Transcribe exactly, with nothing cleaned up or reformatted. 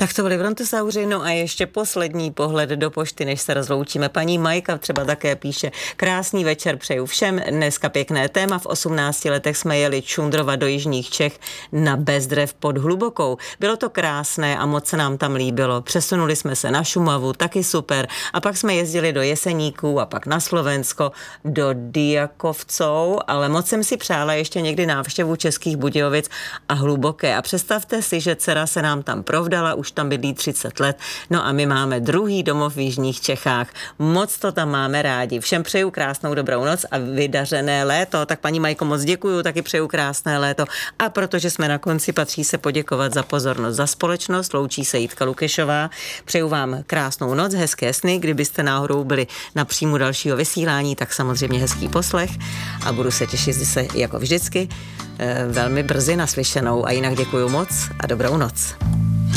Tak to byly Brontosauři, no a ještě poslední pohled do pošty, než se rozloučíme. Paní Majka třeba také píše: krásný večer přeju všem, dneska pěkné téma, v osmnácti letech jsme jeli čundrovat do jižních Čech na Bezdrev pod Hlubokou. Bylo to krásné a moc se nám tam líbilo. Přesunuli jsme se na Šumavu, taky super. A pak jsme jezdili do Jeseníků a pak na Slovensko, do Diakovců, ale moc jsem si přála ještě někdy návštěvu Českých Budějovic a Hluboké. A představte si, že dcera se nám tam provdala, už tam bydlí třicet let, no a my máme druhý domov v jižních Čechách. Moc to tam máme rádi. Všem přeju krásnou dobrou noc a vydařené léto. Tak paní Majko, moc děkuju, taky přeju krásné léto. A protože jsme na konci, patří se poděkovat za pozornost, za společnost. Loučí se Jitka Lukešová. Přeju vám krásnou noc, hezké sny. Kdybyste náhodou byli na příjmu dalšího vysílání, tak samozřejmě hezký poslech a budu se těšit se jako vždycky velmi brzy naslyšenou. A jinak děkuju moc a dobrou noc.